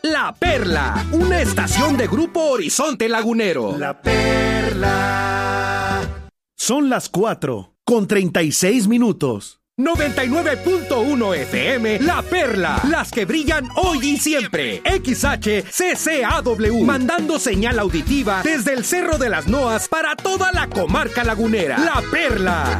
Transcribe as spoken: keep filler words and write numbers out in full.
La Perla, una estación de Grupo Horizonte Lagunero. La Perla. Son las cuatro con treinta y seis minutos. noventa y nueve punto uno F M, La Perla, las que brillan hoy y siempre. X H C C A W, mandando señal auditiva desde el Cerro de las Noas para toda la comarca lagunera. La Perla.